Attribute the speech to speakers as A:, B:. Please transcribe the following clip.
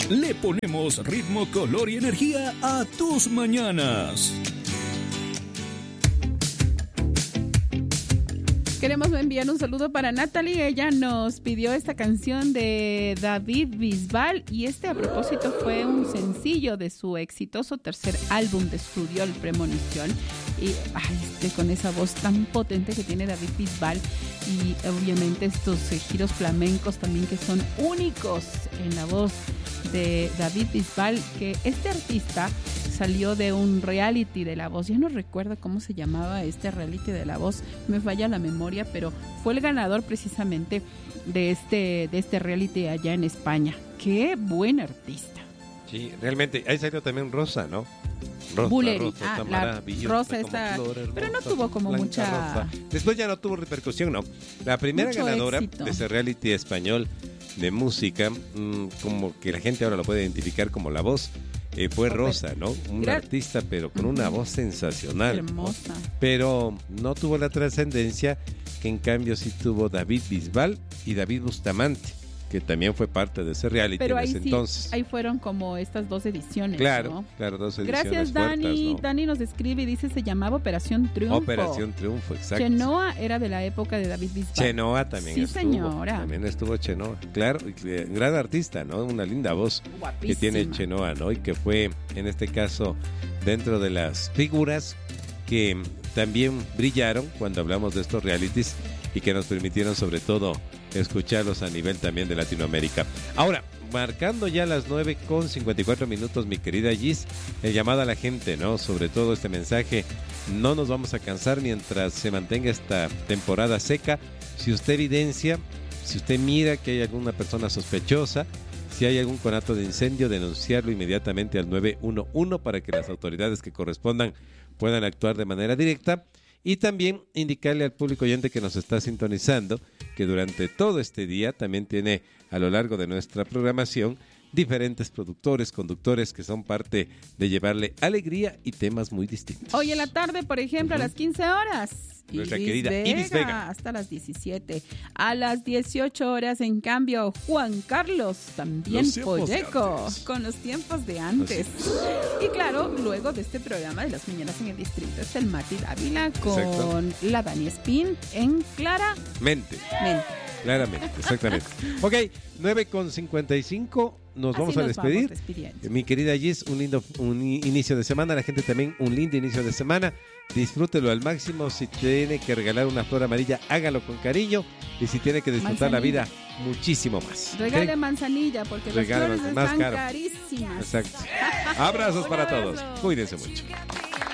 A: Le ponemos ritmo, color y energía a tus mañanas.
B: Queremos enviar un saludo para Natalie. Ella nos pidió esta canción de David Bisbal y a propósito fue un sencillo de su exitoso tercer álbum de estudio, El Premonición. Y con esa voz tan potente que tiene David Bisbal y obviamente estos giros flamencos también que son únicos en la voz de David Bisbal, que este artista salió de un reality de La Voz. Ya no recuerdo cómo se llamaba este reality de La Voz, me falla la memoria, pero fue el ganador precisamente de este reality allá en España. ¡Qué buen artista!
C: Sí, realmente, ahí salió también Rosa, ¿no?
B: Buleri.
C: La
B: Rosa esta, pero no tuvo como mucha...
C: Rosa. Después ya no tuvo repercusión, ¿no? La primera
B: mucho
C: ganadora
B: éxito
C: de ese reality español de música, como que la gente ahora lo puede identificar como La Voz, fue Rosa, ¿no? Una artista, pero con una voz sensacional.
B: Hermosa.
C: ¿No? Pero no tuvo la trascendencia que en cambio sí tuvo David Bisbal y David Bustamante, que también fue parte de ese reality
B: pero
C: en ese entonces.
B: Ahí fueron como estas dos ediciones,
C: claro,
B: ¿no?
C: Claro, dos ediciones.
B: Gracias, Dani.
C: Fuertes, ¿no?
B: Dani nos escribe y dice, se llamaba Operación Triunfo.
C: Operación Triunfo, exacto.
B: Chenoa era de la época de David Bisbal.
C: Chenoa también
B: sí,
C: estuvo.
B: Señora.
C: También estuvo Chenoa. Claro, gran artista, ¿no? Una linda voz. Guapísima. Que tiene Chenoa, ¿no? Y que fue, en este caso, dentro de las figuras que también brillaron cuando hablamos de estos realities y que nos permitieron, sobre todo, escucharlos a nivel también de Latinoamérica. Ahora, marcando ya las 9:54, mi querida Gis, el llamado a la gente, ¿no? Sobre todo este mensaje, no nos vamos a cansar mientras se mantenga esta temporada seca. Si usted evidencia, si usted mira que hay alguna persona sospechosa, si hay algún conato de incendio, denunciarlo inmediatamente al 911 para que las autoridades que correspondan puedan actuar de manera directa. Y también indicarle al público oyente que nos está sintonizando que durante todo este día también tiene a lo largo de nuestra programación diferentes productores, conductores que son parte de llevarle alegría y temas muy distintos.
B: Hoy en la tarde, por ejemplo, a las 15 horas.
C: Nuestra querida Iris Vega.
B: Hasta las 17. A las 18 horas, en cambio, Juan Carlos, también Polleco, con los tiempos de antes. Y claro, luego de este programa de las mañanas en el distrito, es el Mati Dávila con la Dani Spin en Claramente.
C: Claramente, exactamente. Ok, 9:55, nos vamos a despedir. Mi querida Gis, un inicio de semana, la gente también un lindo inicio de semana. Disfrútelo al máximo. Si tiene que regalar una flor amarilla, hágalo con cariño. Y si tiene que disfrutar la vida, muchísimo más.
B: Regale manzanilla, porque las flores están carísimas.
C: Exacto. Abrazos para todos. Cuídense mucho.